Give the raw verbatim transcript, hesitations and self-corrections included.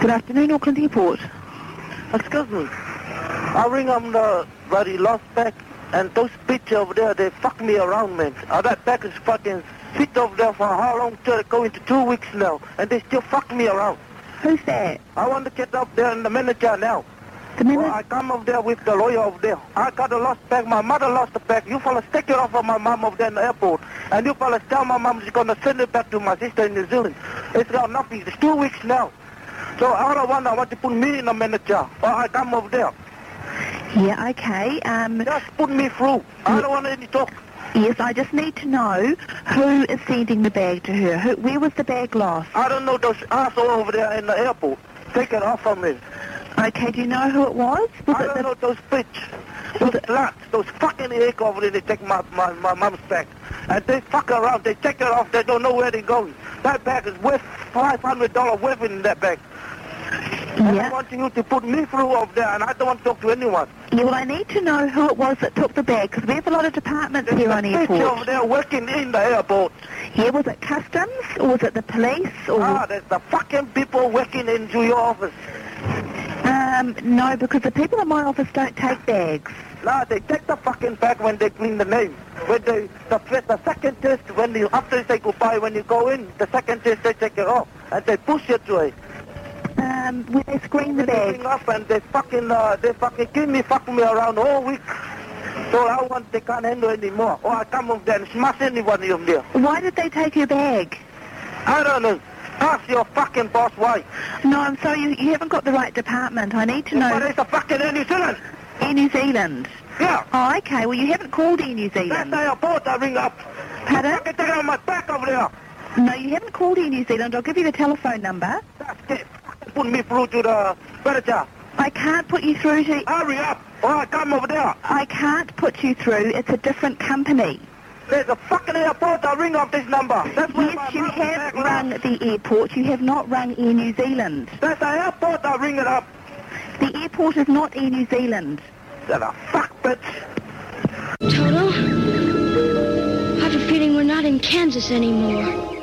Good afternoon, Auckland Airport. Excuse me. I ring on the bloody lost bag, and those bitches over there, they fuck me around, man. Uh, that bag is fucking sit over there for how long? Till going to two weeks now, and they still fuck me around. Who's that? I want to get up there and the manager now. The manager? Well, I come over there with the lawyer over there. I got a lost bag. My mother lost the bag. You fellas take it off of my mom over there in the airport. And you fellas tell my mom she's going to send it back to my sister in New Zealand. It's got nothing. It's two weeks now. So all I want, I want to put me in the manager. Or I come over there. Yeah, okay. Um, Just put me through. I don't want any talk. yes, I just need to know who is sending the bag to her. Who, where was the bag lost? I don't know those assholes over there in the airport. Take it off from me. Okay, do you know who it was? Was I it don't the... know those bitch. Those sluts, those fucking egg over there, they take my, my, my mom's bag. And they fuck around, they take it off, they don't know where they're going. That bag is worth five hundred dollars worth in that bag. And Yeah. I want you to put me through over there, and I don't want to talk to anyone. Yeah, well, I need to know who it was that took the bag, because we have a lot of departments There's here a on bitch airport. over there working in the airport. Yeah, was it customs, or was it the police, or... Ah, there's the fucking people working into your office. Um, no, because the people in my office don't take bags. Nah, they take the fucking bag when they clean the name. When they, the, the second test, when you, after they say goodbye, when you go in, the second test, they take it off. And they push it away. Um, when they screen the They bag. bring up and they fucking, uh, they fucking keep me, fuck me around all week. So I want, they can't handle anymore. Or I come over there and smash anybody over there. Why did they take your bag? I don't know. Ask your fucking boss why. No, I'm sorry, you, you haven't got the right department. I need to But know... it's a fucking New Zealand. Air New Zealand. Yeah. Oh, okay, well, you haven't called Air New That's Zealand. the airport I ring up. Pardon? Fucking take it on my back over there. No, you haven't called Air New Zealand. I'll give you the telephone number. That's it. Fucking put me through to the manager. I can't put you through to... Hurry up. Or I come over there. I can't put you through. It's a different company. There's a fucking airport. I ring up this number. That's where my Yes, you mom's have bag rung lies. the airport. You have not rung Air New Zealand. That's the airport. I ring it up. The airport is not Air New Zealand. That's a fuck bitch. Toto, I have a feeling we're not in Kansas anymore.